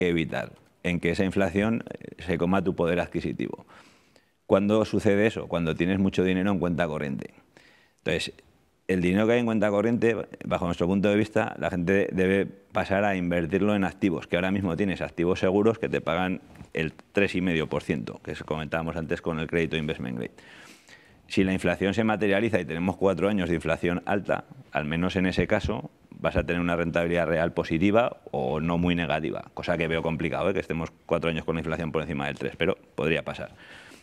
que evitar, en que esa inflación se coma tu poder adquisitivo. ¿Cuándo sucede eso? Cuando tienes mucho dinero en cuenta corriente. Entonces, el dinero que hay en cuenta corriente, bajo nuestro punto de vista, la gente debe pasar a invertirlo en activos, que ahora mismo tienes activos seguros que te pagan el 3,5%, que comentábamos antes con el crédito investment grade. Si la inflación se materializa y tenemos 4 años de inflación alta, al menos en ese caso vas a tener una rentabilidad real positiva o no muy negativa, cosa que veo complicado, que estemos 4 años con la inflación por encima del 3, pero podría pasar.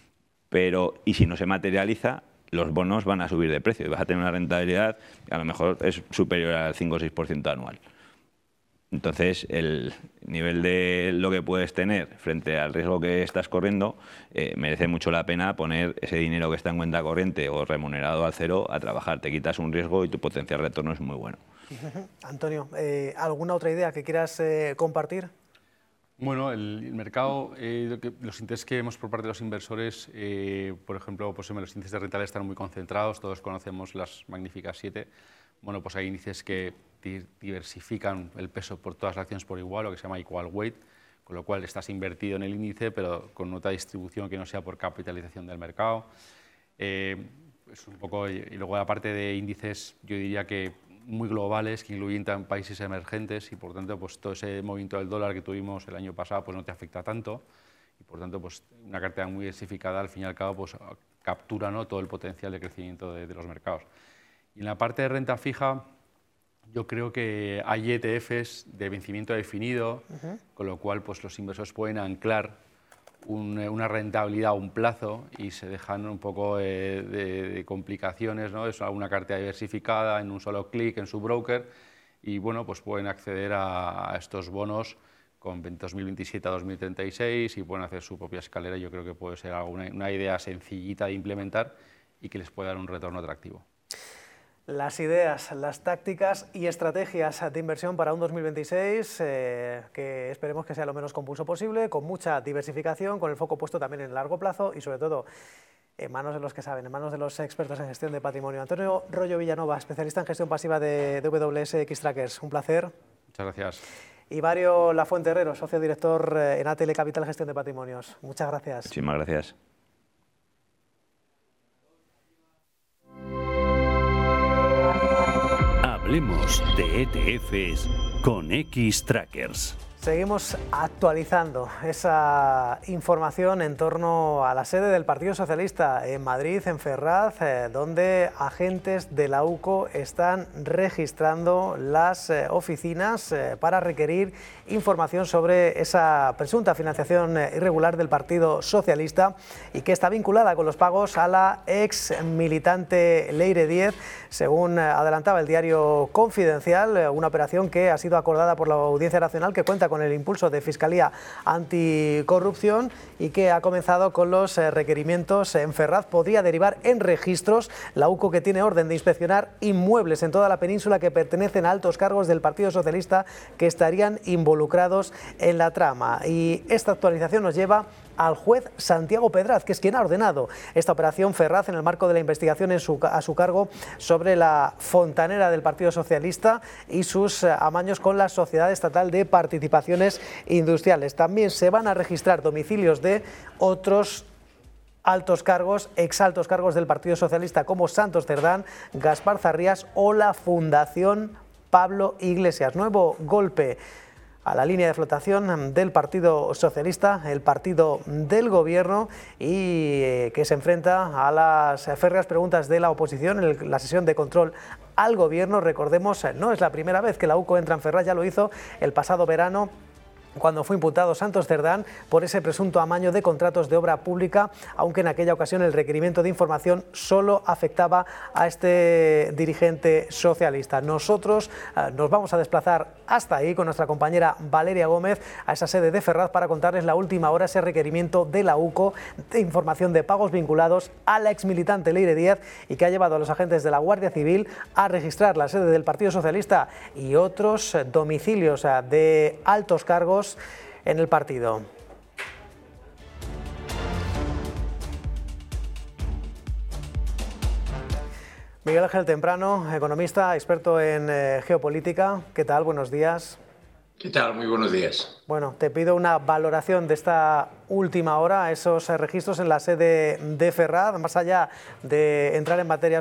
Y si no se materializa, los bonos van a subir de precio y vas a tener una rentabilidad que a lo mejor es superior al 5 o 6% anual. Entonces, el nivel de lo que puedes tener frente al riesgo que estás corriendo merece mucho la pena poner ese dinero que está en cuenta corriente o remunerado al cero a trabajar. Te quitas un riesgo y tu potencial retorno es muy bueno. Antonio, ¿alguna otra idea que quieras compartir? Bueno, el mercado, los intereses que vemos por parte de los inversores, por ejemplo, pues los índices de rentabilidad están muy concentrados, todos conocemos las magníficas 7. Bueno, pues hay índices que diversifican el peso por todas las acciones por igual, lo que se llama equal weight, con lo cual estás invertido en el índice, pero con otra distribución que no sea por capitalización del mercado. Es un poco, y luego aparte de índices, yo diría que muy globales, que incluyen países emergentes, y por tanto pues todo ese movimiento del dólar que tuvimos el año pasado pues no te afecta tanto, y por tanto pues una cartera muy diversificada al fin y al cabo pues captura, ¿no?, todo el potencial de crecimiento de los mercados. Y en la parte de renta fija, yo creo que hay ETFs de vencimiento definido, con lo cual pues los inversores pueden anclar una rentabilidad a un plazo y se dejan un poco de complicaciones, ¿no? Es una cartera diversificada en un solo clic en su broker y bueno, pues pueden acceder a estos bonos con 2027 a 2036 y pueden hacer su propia escalera. Yo creo que puede ser una idea sencillita de implementar y que les puede dar un retorno atractivo. Las ideas, las tácticas y estrategias de inversión para un 2026 que esperemos que sea lo menos confuso posible, con mucha diversificación, con el foco puesto también en el largo plazo y sobre todo en manos de los que saben, en manos de los expertos en gestión de patrimonio. Antonio Royo Villanova, especialista en gestión pasiva de DWS Xtrackers, un placer. Muchas gracias. Y Mario Lafuente Herrero, socio director en ATL Capital Gestión de Patrimonios. Muchas gracias. Muchísimas gracias. Hablemos de ETFs con Xtrackers. Seguimos actualizando esa información en torno a la sede del Partido Socialista en Madrid, en Ferraz, donde agentes de la UCO están registrando las oficinas para requerir información sobre esa presunta financiación irregular del Partido Socialista y que está vinculada con los pagos a la ex militante Leire Díez, según adelantaba el diario Confidencial, una operación que ha sido acordada por la Audiencia Nacional, que cuenta con el impulso de Fiscalía Anticorrupción y que ha comenzado con los requerimientos en Ferraz. Podría derivar en registros. La UCO, que tiene orden de inspeccionar inmuebles en toda la península que pertenecen a altos cargos del Partido Socialista que estarían involucrados en la trama. Y esta actualización nos lleva al juez Santiago Pedraz, que es quien ha ordenado esta operación Ferraz en el marco de la investigación a su cargo sobre la fontanera del Partido Socialista y sus amaños con la Sociedad Estatal de Participaciones Industriales. También se van a registrar domicilios de otros altos cargos, exaltos cargos del Partido Socialista, como Santos Cerdán, Gaspar Zarrías o la Fundación Pablo Iglesias. Nuevo golpe a la línea de flotación del Partido Socialista, el partido del Gobierno, y que se enfrenta a las férreas preguntas de la oposición en la sesión de control al Gobierno. Recordemos, no es la primera vez que la UCO entra en Ferraz, ya lo hizo el pasado verano, cuando fue imputado Santos Cerdán por ese presunto amaño de contratos de obra pública, aunque en aquella ocasión el requerimiento de información solo afectaba a este dirigente socialista. Nosotros nos vamos a desplazar hasta ahí con nuestra compañera Valeria Gómez, a esa sede de Ferraz, para contarles la última hora, ese requerimiento de la UCO de información de pagos vinculados a la exmilitante Leire Díez y que ha llevado a los agentes de la Guardia Civil a registrar la sede del Partido Socialista y otros domicilios de altos cargos en el partido. Miguel Ángel Temprano, economista, experto en geopolítica. ¿Qué tal? Buenos días. ¿Qué tal? Muy buenos días. Bueno, te pido una valoración de esta última hora, esos registros en la sede de Ferraz, más allá de entrar en materia